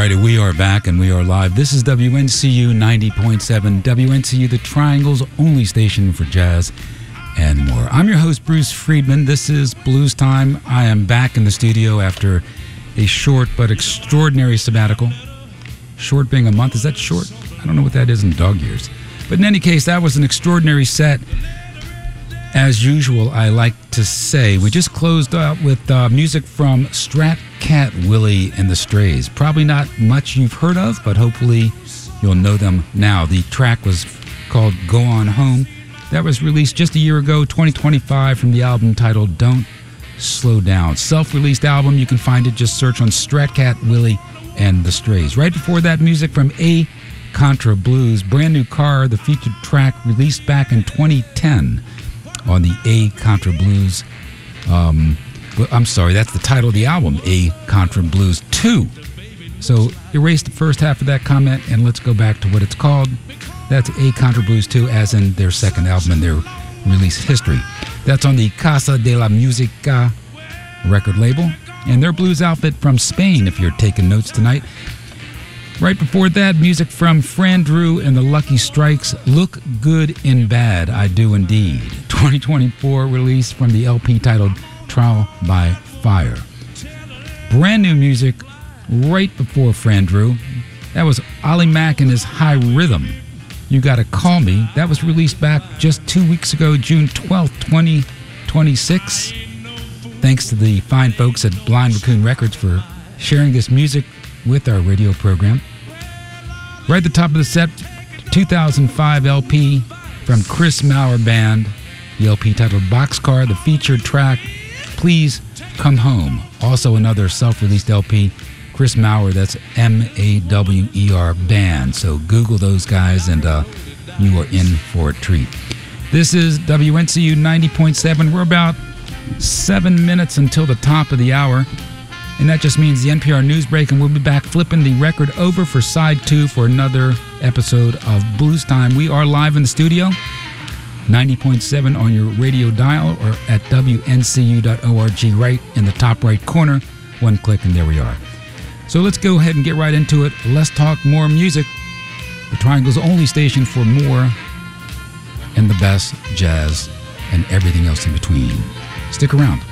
righty, we are back and we are live. This is WNCU 90.7, WNCU, the Triangle's only station for jazz and more. I'm your host, Bruce Friedman. This is Blues Time. I am back in the studio after a short but extraordinary sabbatical. Short being a month, is that short? I don't know what that is in dog years. But in any case, that was an extraordinary set. As usual, I like to say, we just closed out with music from Strat Cat Willie and the Strays. Probably not much you've heard of, but hopefully you'll know them now. The track was called Go On Home. That was released just a year ago, 2025, from the album titled Don't Slow Down. Self-released album, you can find it, just search on Strat Cat Willie and the Strays. Right before that, music from A Contra Blues, Brand New Car, the featured track released back in 2010. On the A Contra Blues, I'm sorry, that's the title of the album, A Contra Blues 2. So erase the first half of that comment and let's go back to what it's called. That's A Contra Blues 2, as in their second album in their release history. That's on the Casa de la Música record label, and their blues outfit from Spain, if you're taking notes tonight. Right before that, music from Fran Drew and the Lucky Strikes, Look Good in Bad, I Do Indeed. 2024 release from the LP titled Trial by Fire. Brand new music right before Fran Drew. That was Ollie Mack and his High Rhythm, You Gotta Call Me. That was released back just 2 weeks ago, June 12th, 2026. Thanks to the fine folks at Blind Raccoon Records for sharing this music with our radio program. Right at the top of the set, 2005 LP from Chris Maurer Band, the LP titled Boxcar, the featured track Please Come Home. Also another self-released LP, Chris Maurer, that's M-A-W-E-R Band. So Google those guys and you are in for a treat. This is WNCU 90.7. We're about 7 minutes until the top of the hour. And that just means the NPR news break, and we'll be back flipping the record over for side 2 for another episode of Blues Time. We are live in the studio, 90.7 on your radio dial or at WNCU.org, right in the top right corner. One click and there we are. So let's go ahead and get right into it. Let's talk more music. The Triangle's only station for more and the best jazz and everything else in between. Stick around.